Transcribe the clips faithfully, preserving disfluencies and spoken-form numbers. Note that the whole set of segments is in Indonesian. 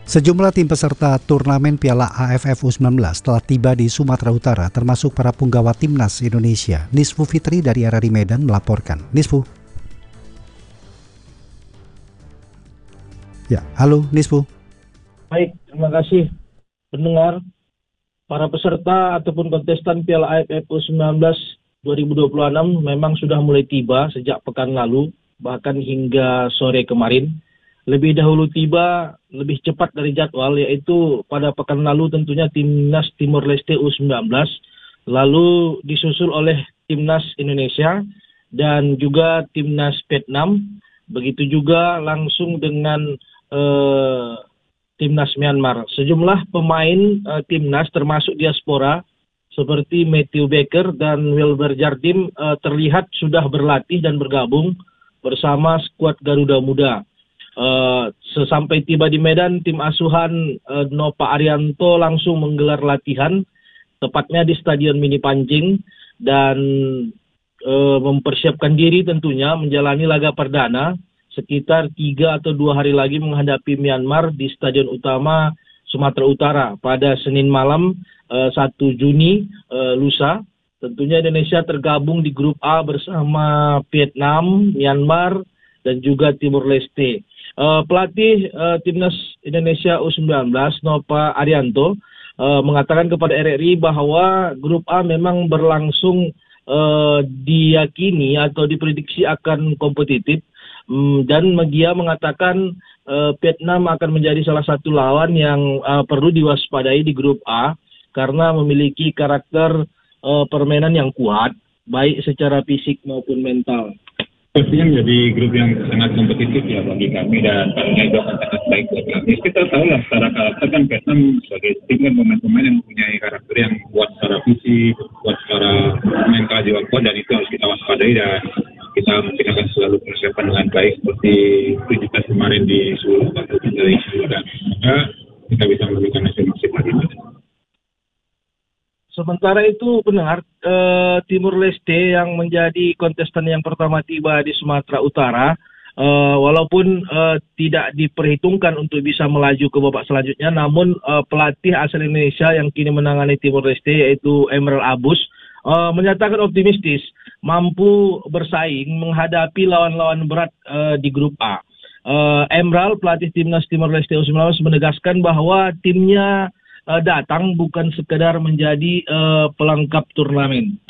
Sejumlah tim peserta turnamen Piala A F F U sembilan belas telah tiba di Sumatera Utara, termasuk para punggawa Timnas Indonesia. Nisfu Fitri dari R R I Medan melaporkan. Nisfu. Ya, halo Nisfu. Baik, terima kasih pendengar. Para peserta ataupun kontestan Piala A F F U sembilan belas dua ribu dua puluh enam memang sudah mulai tiba sejak pekan lalu, bahkan hingga sore kemarin. Lebih dahulu tiba lebih cepat dari jadwal, yaitu pada pekan lalu tentunya Timnas Timor Leste U sembilan belas, lalu disusul oleh Timnas Indonesia dan juga Timnas Vietnam. Begitu juga langsung dengan eh, Timnas Myanmar. Sejumlah pemain eh, Timnas termasuk diaspora seperti Matthew Baker dan Wilber Jardim eh, terlihat sudah berlatih dan bergabung bersama skuad Garuda Muda. Uh, sesampai tiba di Medan, tim asuhan uh, Nova Arianto langsung menggelar latihan, tepatnya di Stadion Mini Panjing, dan uh, mempersiapkan diri tentunya menjalani laga perdana sekitar tiga atau dua hari lagi menghadapi Myanmar di Stadion Utama Sumatera Utara pada Senin malam uh, satu Juni uh, lusa. Tentunya Indonesia tergabung di grup A bersama Vietnam, Myanmar, dan juga Timor Leste. Uh, pelatih uh, Timnas Indonesia U sembilan belas Nova Arianto uh, mengatakan kepada R R I bahwa grup A memang berlangsung uh, diyakini atau diprediksi akan kompetitif, um, dan dia mengatakan uh, Vietnam akan menjadi salah satu lawan yang uh, perlu diwaspadai di grup A karena memiliki karakter uh, permainan yang kuat baik secara fisik maupun mental. Pastinya menjadi grup yang sangat kompetitif ya bagi kami, dan pastinya itu akan sangat baik buat kami. Kita tahu lah secara karakter kan Vietnam sebagai tim kan pemain-pemain yang mempunyai karakter yang kuat secara fisik, kuat secara mental juga kuat, dan itu harus kita waspadai, dan kita mungkin akan selalu persiapkan dengan baik seperti tujuan kemarin di seluruh waktu dari seluruh, dan semoga kita bisa memberikan hasil maksimal di sana. Sementara itu pendengar, eh, Timor Leste yang menjadi kontestan yang pertama tiba di Sumatera Utara, eh, walaupun eh, tidak diperhitungkan untuk bisa melaju ke babak selanjutnya, namun eh, pelatih asal Indonesia yang kini menangani Timor Leste yaitu Emerald Abus eh, menyatakan optimistis mampu bersaing menghadapi lawan-lawan berat eh, di grup A. Eh, Emerald, pelatih Timnas Timor Leste U sembilan belas, menegaskan bahwa timnya Uh, datang bukan sekedar menjadi uh, pelengkap turnamen.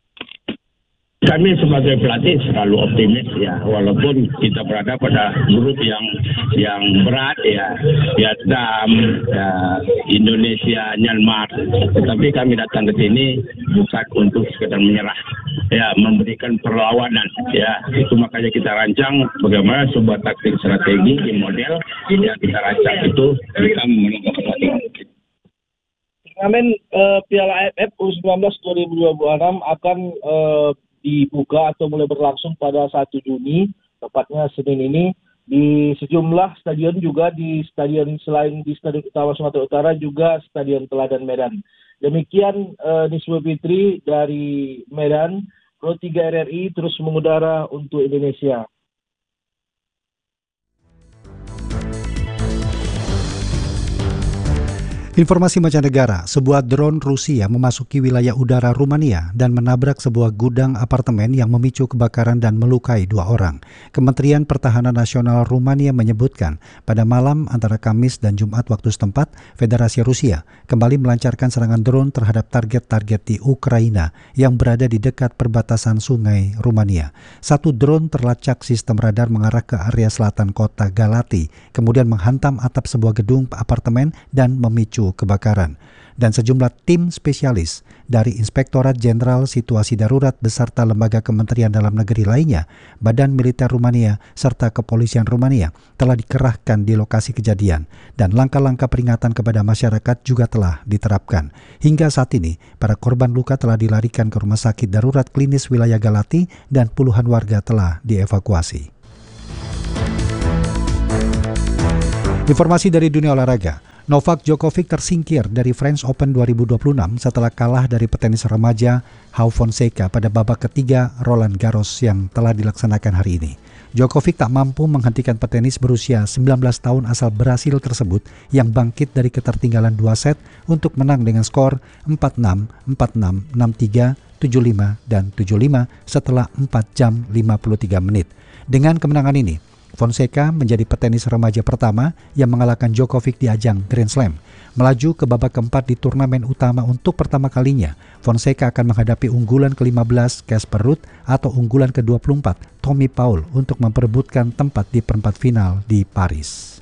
Kami sebagai pelatih selalu optimis ya, walaupun kita berada pada grup yang yang berat ya, Vietnam, ya, Indonesia, Myanmar. Tetapi kami datang ke sini bukan untuk sekedar menyerah, ya, memberikan perlawanan ya. Itu makanya kita rancang bagaimana sebuah taktik strategi di model yang kita rancang itu bisa memenangkan pertandingan. Turnamen uh, Piala A F F U sembilan belas dua ribu dua puluh enam akan uh, dibuka atau mulai berlangsung pada satu Juni, tepatnya Senin ini, di sejumlah stadion, juga di stadion selain di Stadion Utama Sumatera Utara, juga Stadion Teladan Medan. Demikian uh, Nisfu Fitri dari Medan, Pro tiga R R I terus mengudara untuk Indonesia. Informasi mancanegara, sebuah drone Rusia memasuki wilayah udara Rumania dan menabrak sebuah gudang apartemen yang memicu kebakaran dan melukai dua orang. Kementerian Pertahanan Nasional Rumania menyebutkan pada malam antara Kamis dan Jumat waktu setempat, Federasi Rusia kembali melancarkan serangan drone terhadap target-target di Ukraina yang berada di dekat perbatasan sungai Rumania. Satu drone terlacak sistem radar mengarah ke area selatan kota Galati, kemudian menghantam atap sebuah gedung apartemen dan memicu kebakaran. Dan sejumlah tim spesialis dari Inspektorat Jenderal Situasi Darurat beserta lembaga Kementerian Dalam Negeri lainnya, Badan Militer Rumania, serta Kepolisian Rumania telah dikerahkan di lokasi kejadian, dan langkah-langkah peringatan kepada masyarakat juga telah diterapkan. Hingga saat ini, para korban luka telah dilarikan ke Rumah Sakit Darurat Klinis Wilayah Galati dan puluhan warga telah dievakuasi. Informasi dari dunia olahraga. Novak Djokovic tersingkir dari French Open dua ribu dua puluh enam setelah kalah dari petenis remaja João Fonseca pada babak ketiga Roland Garros yang telah dilaksanakan hari ini. Djokovic tak mampu menghentikan petenis berusia sembilan belas tahun asal Brasil tersebut yang bangkit dari ketertinggalan dua set untuk menang dengan skor empat enam, empat enam, enam tiga, tujuh lima, dan tujuh lima setelah empat jam lima puluh tiga menit. Dengan kemenangan ini, Fonseca menjadi petenis remaja pertama yang mengalahkan Djokovic di ajang Grand Slam. Melaju ke babak keempat di turnamen utama untuk pertama kalinya, Fonseca akan menghadapi unggulan ke lima belas Casper Ruud atau unggulan ke dua puluh empat Tommy Paul untuk memperebutkan tempat di perempat final di Paris.